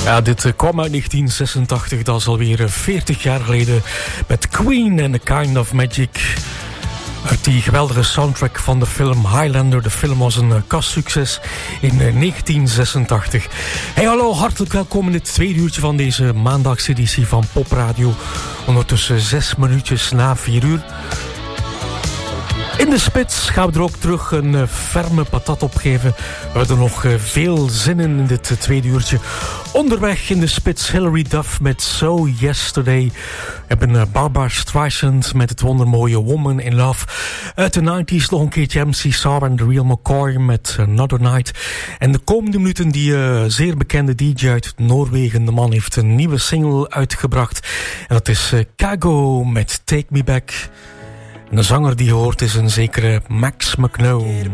Ja, dit kwam uit 1986, dat is alweer 40 jaar geleden, met Queen and a Kind of Magic. Uit die geweldige soundtrack van de film Highlander. De film was een kassucces in 1986. Hey, hallo, hartelijk welkom in het tweede uurtje van deze maandagseditie van Pop Radio. Ondertussen 6 minuutjes na 4 uur. In de spits gaan we er ook terug een ferme patat opgeven. We hebben er nog veel zin in dit tweede uurtje. Onderweg in de spits Hilary Duff met So Yesterday. We hebben Barbara Streisand met het wondermooie Woman in Love. Uit de 90s nog een keertje MC Sar en The Real McCoy met Another Night. En de komende minuten die zeer bekende DJ uit Noorwegen. De man heeft een nieuwe single uitgebracht. En dat is Kago met Take Me Back. En de zanger die je hoort is een zekere Max McNown.